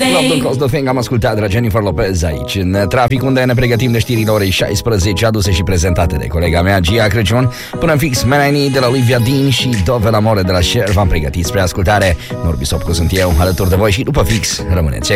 Love Don't Cost the Thing am ascultat de la Jennifer Lopez aici în trafic, unde ne pregătim de știrile orei 16, aduse și prezentate de colega mea Gia Crăciun. Până în fix, Man I Need de la Olivia Dean și Dove l'Amore de la Cher v-am pregătit spre ascultare. Norbi Sopcu sunt eu, alături de voi, și după fix rămâneți